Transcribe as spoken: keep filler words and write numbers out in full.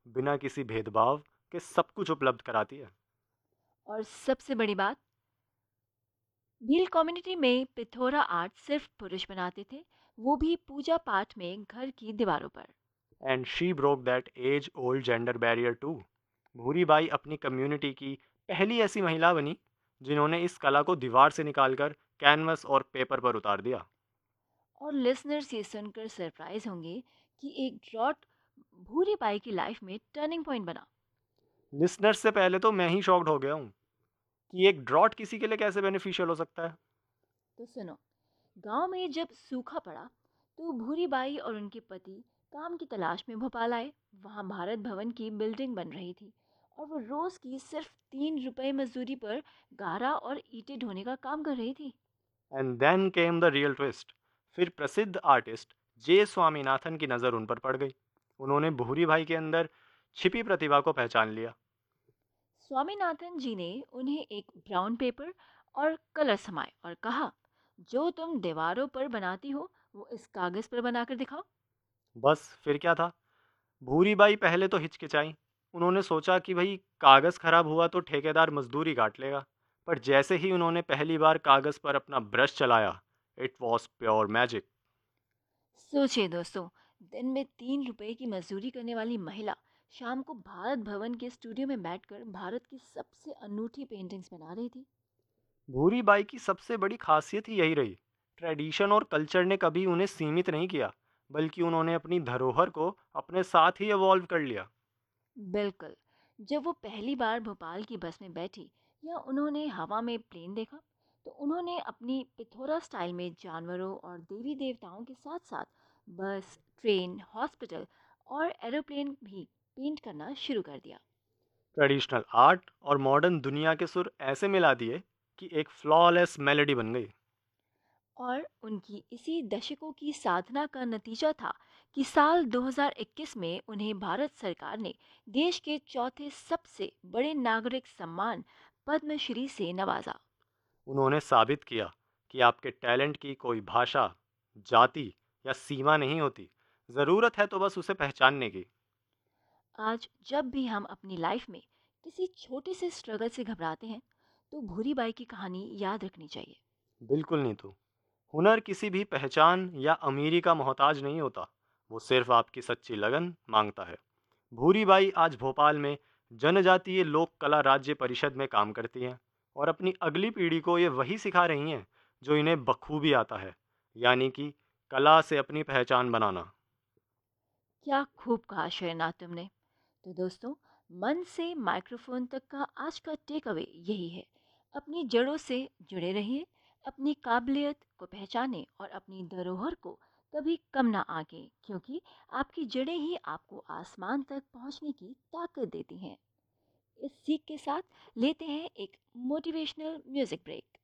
बिना किसी भेदभाव के सब कुछ उपलब्ध कराती है। और सबसे बड़ी बात, भील कम्युनिटी में पिथोरा आर्ट सिर्फ पुरुष बनाते थे, वो भी पूजा पाठ में घर की दीवारों पर। And she broke that as old gender barrier to. Bhuri Bai अपनी कम्युनिटी की पहली ऐसी महिला बनी जिन्होंने इस कला को दीवार से निकालकर कैनवस और पेपर पर उतार दिया। और लिसनर्स ये सुनकर सरप्राइज होंगे कि एक ड्रॉट भूरी बाई की लाइफ में टर्निंग पॉइंट बना। लिसनर्स से पहले तो मैं ही शॉक्ड हो गया हूँ कि एक ड्रॉट किसी के लिए कैसे बेनिफिशियल हो सकता है। तो सुनो, गांव में जब सूखा पड़ा तो भूरी बाई और उनके पति काम की तलाश में भोपाल आए। वहां भारत भवन की बिल्डिंग बन रही थी और वो रोज की सिर्फ तीन रुपए मजदूरी पर गारा और ईंटें ढोने का काम कर रही थी। And then came the real twist. फिर प्रसिद्ध आर्टिस्ट जे स्वामीनाथन की नज़र उन पर पड़ गई। उन्होंने भूरी भाई के अंदर छिपी प्रतिभा को पहचान लिया। स्वामीनाथन जी ने उन्हें एक ब्राउन पेपर और कलर समाए और कहा, जो तुम दीवारों पर बनाती हो वो इस कागज पर बनाकर दिखाओ। बस फिर क्या था। भूरी बाई पहले तो हिचकिचाई। उन्होंने सोचा कि भाई कागज़ खराब हुआ तो ठेकेदार मजदूरी काट लेगा। पर जैसे ही उन्होंने पहली बार कागज़ पर अपना ब्रश चलाया, इट वॉज प्योर मैजिक। सोचिए दोस्तों, दिन में तीन रुपए की मजदूरी करने वाली महिला शाम को भारत भवन के स्टूडियो में बैठकर भारत की सबसे अनूठी पेंटिंग्स बना रही थी। भूरी बाई की सबसे बड़ी खासियत ही यही रही। ट्रेडिशन और कल्चर ने कभी उन्हें सीमित नहीं किया, बल्कि उन्होंने अपनी धरोहर को अपने साथ ही इवॉल्व कर लिया। बिल्कुल। जब वो पहली बार भोपाल की बस में बैठी या उन्होंने हवा में प्लेन देखा, तो उन्होंने अपनी पिथोरा स्टाइल में जानवरों और देवी देवताओं के साथ साथ बस, ट्रेन, हॉस्पिटल और एरोप्लेन भी पेंट करना शुरू कर दिया। ट्रेडिशनल आर्ट और मॉडर्न दुनिया के सुर ऐसे मिला दिए कि एक फ्लॉलेस मेलोडी बन गई। और उनकी इसी दशकों की साधना का नतीजा था कि साल दो हज़ार इक्कीस में उन्हें भारत सरकार ने देश के चौथे सबसे बड़े नागरिक सम्मान पद्मश्री से नवाजा। उन्होंने साबित किया कि आपके टैलेंट की कोई भाषा, जाति या सीमा नहीं होती। ज़रूरत है तो बस उसे पहचानने की। आज जब भी हम अपनी लाइफ में किसी छोटे से स्ट्रगल से घबराते हैं, तो भूरी बाई की कहानी याद रखनी चाहिए। बिल्कुल नहीं तो। हुनर किसी भी पहचान या अमीरी का मोहताज नहीं होता। वो सिर्फ आपकी सच्ची लगन मांगता है। भूरी बाई आज भोपाल में जनजातीय लोक कला राज्य परिषद में काम करती हैं और अपनी अगली पीढ़ी को ये वही सिखा रही हैं जो इन्हें बखूबी आता है, यानी कि कला से अपनी पहचान बनाना। क्या खूब कहा शेरनाथ तुमने। तो दोस्तों, मन से माइक्रोफोन तक का आज का टेक अवे यही है। अपनी जड़ों से जुड़े रहिए, अपनी काबिलियत को पहचानें और अपनी धरोहर को कभी कम ना आंकें, क्योंकि आपकी जड़ें ही आपको आसमान तक पहुंचने की ताकत देती हैं। इस सीख के साथ लेते हैं एक मोटिवेशनल म्यूजिक ब्रेक।